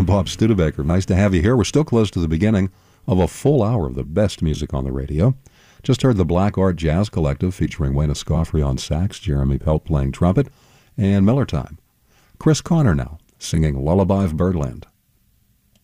Bob Studebaker. Nice to have you here. We're still close to the beginning of a full hour of the best music on the radio. Just heard the Black Art Jazz Collective featuring Wayne Escoffery on sax, Jeremy Pelt playing trumpet, and Miller Time. Chris Connor now, singing Lullaby of Birdland.